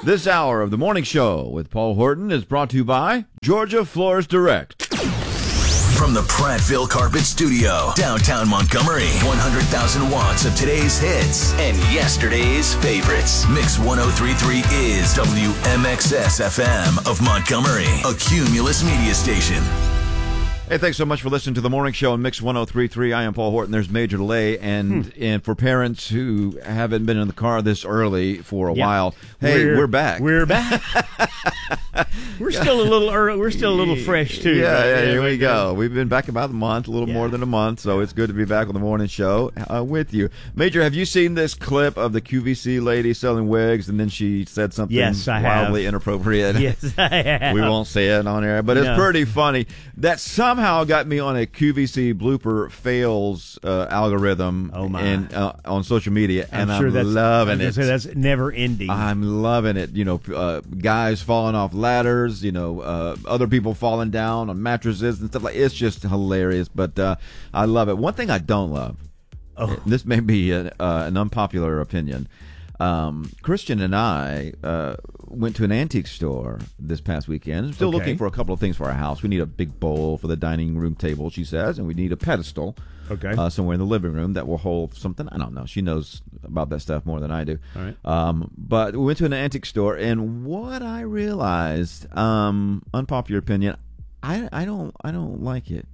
This hour of the morning show with Paul Horton is brought to you by Georgia Floors Direct. From the Prattville Carpet Studio, downtown Montgomery, 100,000 watts of today's hits and yesterday's favorites. Mix 103.3 is WMXS FM of Montgomery, a Cumulus media station. Hey, thanks so much for listening to the morning show on Mix 103.3. I am Paul Horton. There's Major Delay, and for parents who haven't been in the car this early for a while, hey, we're back. We're back. We're still a little early. We're still a little fresh too. Yeah, here we go. We've been back about a month, a little more than a month, so it's good to be back on the morning show with you. Major, have you seen this clip of the QVC lady selling wigs, and then she said something wildly inappropriate? Yes, I have. We won't say it on air, but it's pretty funny. That somehow got me on a QVC blooper fails algorithm on social media, and I'm loving it. That's never ending. I'm loving it. You know, guys falling off ladders, other people falling down on mattresses and stuff like. It's just hilarious, but I love it. One thing I don't love, this may be an unpopular opinion. Christian and I went to an antique store this past weekend. Still looking for a couple of things for our house. We need a big bowl for the dining room table, she says, and we need a pedestal somewhere in the living room that will hold something. I don't know. She knows about that stuff more than I do. All right. But we went to an antique store, and what I realized, unpopular opinion, I don't like it.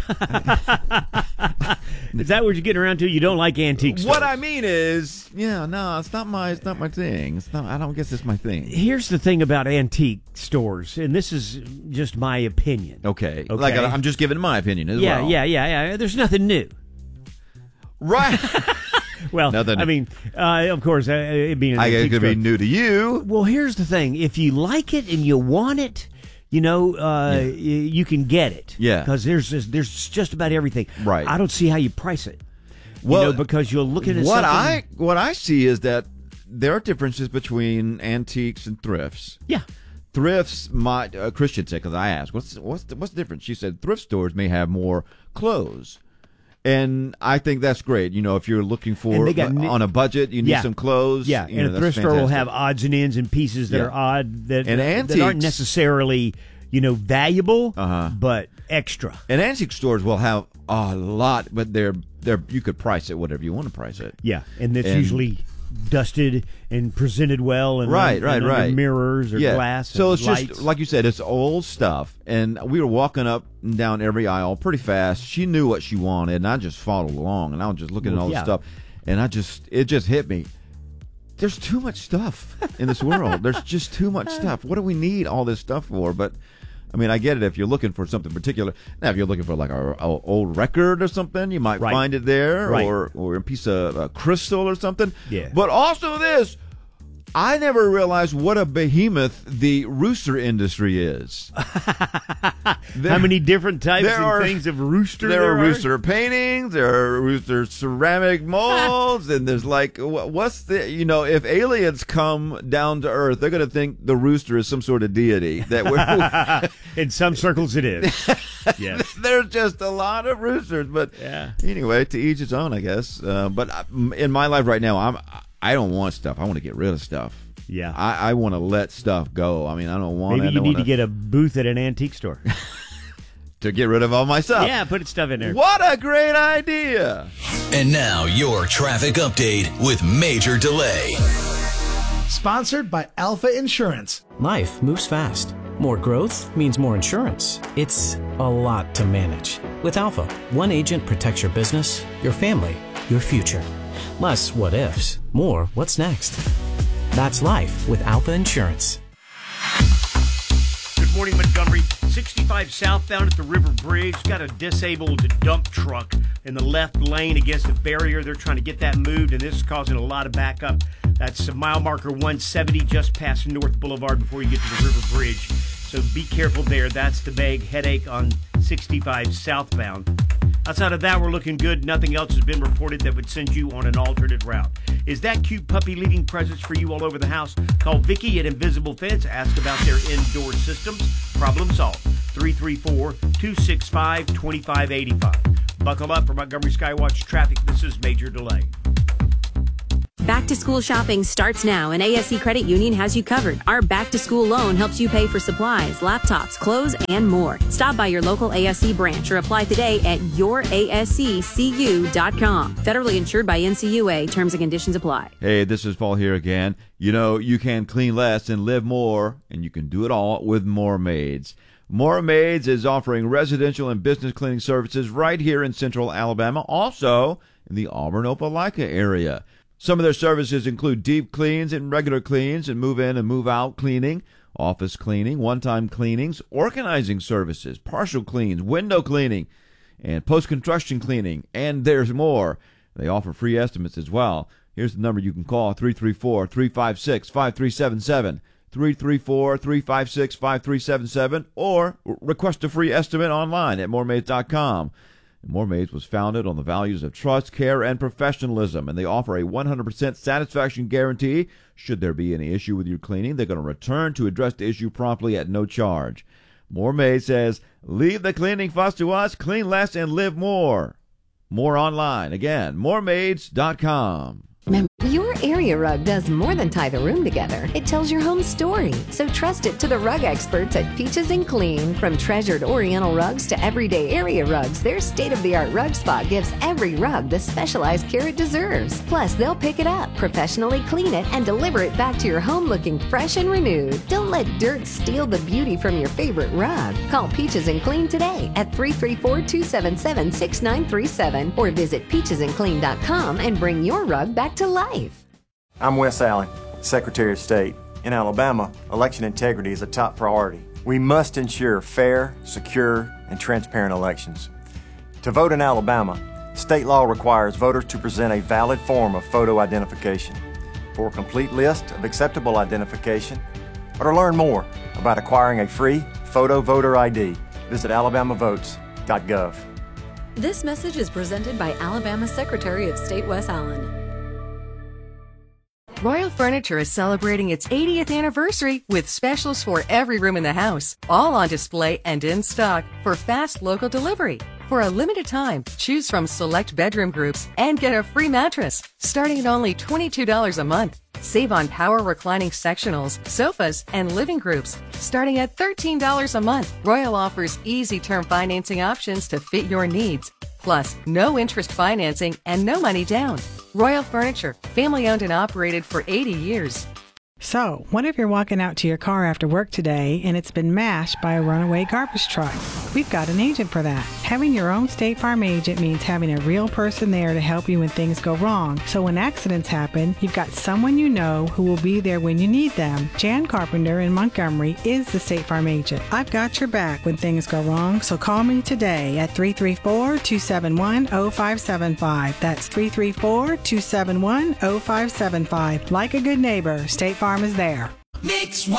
Is that what you're getting around to? You don't like antique stores? What I mean is, it's not my thing. I don't guess it's my thing. Here's the thing about antique stores, and this is just my opinion. Okay. Like I'm just giving my opinion as well. Yeah. There's nothing new. Right. Well, nothing. I mean, of course, it being an I antique guess it could store. be new to you. Well, here's the thing: if you like it and you want it, you can get it. Yeah. Because there's just about everything. Right. I don't see how you price it. Well, because you're looking at what I see is that there are differences between antiques and thrifts. Yeah. Thrifts might Christian said, because I asked, what's the difference? She said thrift stores may have more clothes. And I think that's great. If you're looking for on a budget, you need some clothes. Yeah, and a thrift store will have odds and ends and pieces that are odd that aren't necessarily, valuable, but extra. And antique stores will have a lot, but they're you could price it whatever you want to price it. Yeah, and it's usually dusted and presented well, and right. Under mirrors or glass. So it's lights. just like you said, it's old stuff, and we were walking up and down every aisle pretty fast. She knew what she wanted, and I just followed along, and I was just looking at all the stuff, and it just hit me. There's too much stuff in this world. There's just too much stuff. What do we need all this stuff for? But I mean, I get it if you're looking for something particular. Now, if you're looking for like an old record or something, you might find it there, or a piece of crystal or something. Yeah. But also this, I never realized what a behemoth the rooster industry is. How many different types and things of rooster there are? Rooster paintings, there are rooster ceramic molds, and there's like, what's the, if aliens come down to Earth, they're going to think the rooster is some sort of deity. That in some circles it is. Yes. There's just a lot of roosters, but anyway, to each his own, I guess. But in my life right now, I don't want stuff. I want to get rid of stuff. Yeah. I want to let stuff go. I mean, I don't want Maybe you need to get a booth at an antique store. To get rid of all my stuff. Yeah, put stuff in there. What a great idea. And now your traffic update with Major Delay. Sponsored by Alpha Insurance. Life moves fast. More growth means more insurance. It's a lot to manage. With Alpha, one agent protects your business, your family, your future. Less what ifs, more what's next. That's life with Alpha Insurance. Good morning, Montgomery. 65 southbound at the River Bridge. Got a disabled dump truck in the left lane against a barrier. They're trying to get that moved, and this is causing a lot of backup. That's mile marker 170 just past North Boulevard before you get to the River Bridge. So be careful there. That's the big headache on 65 southbound. Outside of that, we're looking good. Nothing else has been reported that would send you on an alternate route. Is that cute puppy leaving presents for you all over the house? Call Vicky at Invisible Fence. Ask about their indoor systems. Problem solved. 334-265-2585. Buckle up for Montgomery Skywatch traffic. This is Major Delay. Back to school shopping starts now, and ASC Credit Union has you covered. Our back to school loan helps you pay for supplies, laptops, clothes, and more. Stop by your local ASC branch or apply today at yourasccu.com. Federally insured by NCUA. Terms and conditions apply. Hey, this is Paul here again. You know, you can clean less and live more, and you can do it all with More Maids. More Maids is offering residential and business cleaning services right here in central Alabama, also in the Auburn-Opelika area. Some of their services include deep cleans and regular cleans and move-in and move-out cleaning, office cleaning, one-time cleanings, organizing services, partial cleans, window cleaning, and post-construction cleaning, and there's more. They offer free estimates as well. Here's the number you can call, 334-356-5377, 334-356-5377, or request a free estimate online at moremaids.com. More Maids was founded on the values of trust, care, and professionalism, and they offer a 100% satisfaction guarantee. Should there be any issue with your cleaning, they're going to return to address the issue promptly at no charge. More Maids says, leave the cleaning fuss to us, clean less, and live more. More online. Again, moremaids.com. Your area rug does more than tie the room together. It tells your home story. So trust it to the rug experts at Peaches and Clean. From treasured Oriental rugs to everyday area rugs, their state-of-the-art rug spot gives every rug the specialized care it deserves. Plus, they'll pick it up, professionally clean it, and deliver it back to your home looking fresh and renewed. Don't let dirt steal the beauty from your favorite rug. Call Peaches and Clean today at 334-277-6937 or visit peachesandclean.com and bring your rug back to life. I'm Wes Allen, Secretary of State. In Alabama, election integrity is a top priority. We must ensure fair, secure, and transparent elections. To vote in Alabama, state law requires voters to present a valid form of photo identification. For a complete list of acceptable identification, or to learn more about acquiring a free photo voter ID, visit alabamavotes.gov. This message is presented by Alabama Secretary of State Wes Allen. Royal Furniture is celebrating its 80th anniversary with specials for every room in the house, all on display and in stock for fast local delivery. For a limited time, choose from select bedroom groups and get a free mattress, starting at only $22 a month. Save on power reclining sectionals, sofas, and living groups, starting at $13 a month. Royal offers easy term financing options to fit your needs. Plus, no interest financing and no money down. Royal Furniture, family owned and operated for 80 years. So, what if you're walking out to your car after work today and it's been mashed by a runaway garbage truck? We've got an agent for that. Having your own State Farm agent means having a real person there to help you when things go wrong. So when accidents happen, you've got someone you know who will be there when you need them. Jan Carpenter in Montgomery is the State Farm agent. I've got your back when things go wrong, so call me today at 334-271-0575. That's 334-271-0575. Like a good neighbor, State Farm is there. Mix 103.3